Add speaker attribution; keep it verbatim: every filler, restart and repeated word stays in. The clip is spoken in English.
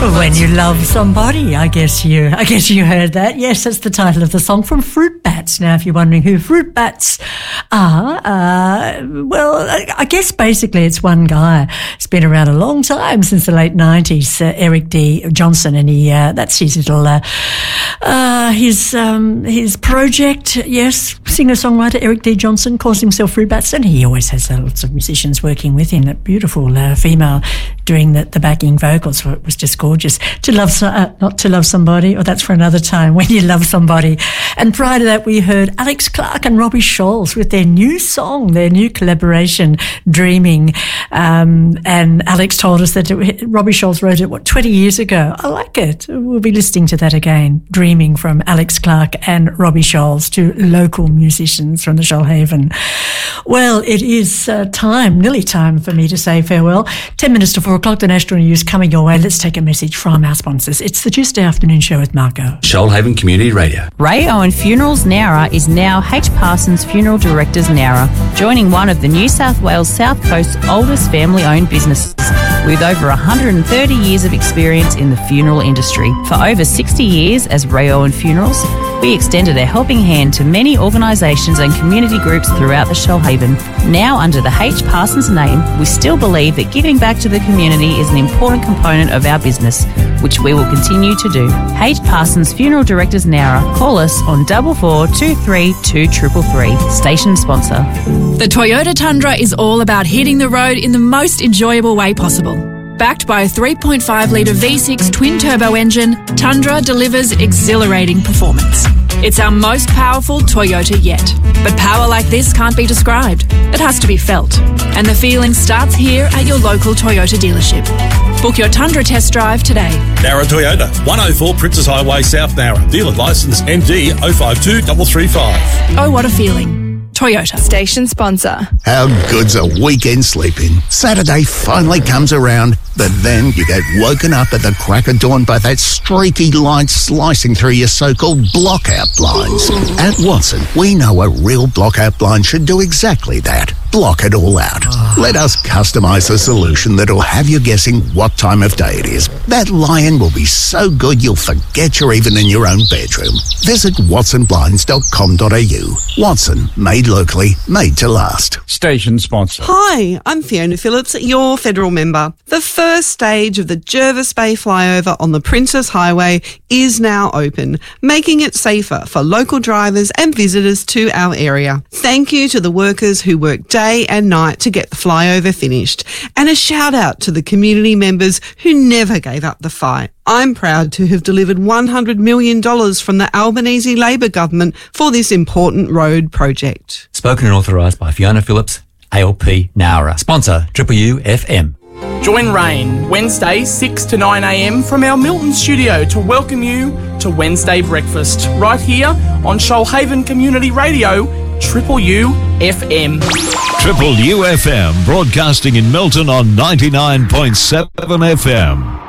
Speaker 1: When you love somebody, I guess you I guess you heard that. Yes, that's the title of the song from Fruit Bats. Now, if you're wondering who Fruit Bats are, uh, well, I guess basically it's one guy. He's been around a long time, since the late nineties, uh, Eric D. Johnson, and he uh, that's his little, uh, uh, his um, his project, yes, singer-songwriter Eric D. Johnson calls himself Fruit Bats, and he always has uh, lots of musicians working with him. That beautiful uh, female doing the, the backing vocals was just gorgeous. To love, so, uh, not to love somebody, or that's for another time, when you love somebody. And prior to that, we heard Alex Clark and Robbie Scholes with their new song, their new collaboration, Dreaming. Um, and Alex told us that it, Robbie Scholes wrote it, what, twenty years ago. I like it. We'll be listening to that again. Dreaming from Alex Clark and Robbie Scholes, two local musicians from the Shoalhaven. Well, it is uh, time, nearly time for me to say farewell. Ten minutes to four o'clock, the National News coming your way. Let's take a message from our sponsors. It's the Tuesday afternoon show with Marco.
Speaker 2: Shoalhaven Community Radio.
Speaker 3: Ray Owen Funerals Nowra is now H. Parsons Funeral Directors Nowra, joining one of the New South Wales South Coast's oldest family-owned businesses. With over one hundred thirty years of experience in the funeral industry. For over sixty years as Ray Owen Funerals, we extended a helping hand to many organisations and community groups throughout the Shoalhaven. Now under the H. Parsons name, we still believe that giving back to the community is an important component of our business, which we will continue to do. H. Parsons Funeral Directors Nowra. Call us on double four two three two triple three. Station sponsor.
Speaker 4: The Toyota Tundra is all about hitting the road in the most enjoyable way possible. Backed by a three point five litre V six twin-turbo engine, Tundra delivers exhilarating performance. It's our most powerful Toyota yet. But power like this can't be described. It has to be felt. And the feeling starts here at your local Toyota dealership. Book your Tundra test drive today.
Speaker 5: Nowra Toyota, one oh four Princess Highway, South Nowra. Dealer licence N D zero five two three three five.
Speaker 4: Oh, what a feeling. Toyota.
Speaker 6: Station sponsor.
Speaker 7: How good's a weekend sleeping? Saturday finally comes around, but then you get woken up at the crack of dawn by that streaky light slicing through your so-called blockout blinds. At Watson, we know a real blockout blind should do exactly that. Block it all out. Let us customise a solution that'll have you guessing what time of day it is. That lion will be so good you'll forget you're even in your own bedroom. Visit watson blinds dot com dot a u. Watson, made locally, made to last.
Speaker 8: Station sponsor.
Speaker 9: Hi, I'm Fiona Phillips, your federal member. The first stage of the Jervis Bay flyover on the Princess Highway is now open, making it safer for local drivers and visitors to our area. Thank you to the workers who work day and night to get the flyover finished, and a shout out to the community members who never gave up the fight. I'm proud to have delivered one hundred million dollars from the Albanese Labor government for this important road project.
Speaker 2: Spoken and authorised by Fiona Phillips, A L P Nowra. Sponsor, Triple U F M.
Speaker 10: Join Rain Wednesday six to nine a m from our Milton studio to welcome you to Wednesday Breakfast right here on Shoalhaven Community Radio, Triple U F M.
Speaker 11: Triple U F M, broadcasting in Milton on ninety-nine point seven F M.